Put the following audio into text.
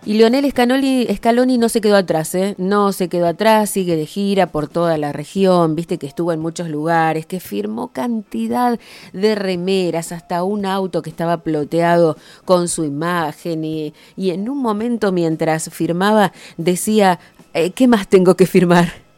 Y Lionel Scaloni no se quedó atrás, ¿eh? No se quedó atrás, sigue de gira por toda la región, viste que estuvo en muchos lugares, que firmó cantidad de remeras, hasta un auto que estaba ploteado con su imagen y en un momento mientras firmaba decía, ¿qué más tengo que firmar?